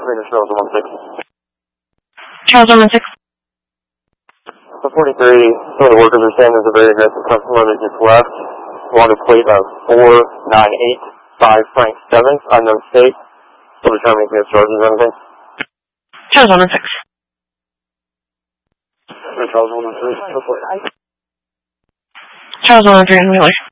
Charles Charles 116. The 43, some of the workers are saying there's a very aggressive customer that just left. On a plate of 4985 Frank 7th, unknown state. Still determining if he has charges or anything. Charles 116. Charles 113. Charles 113 Wheeler.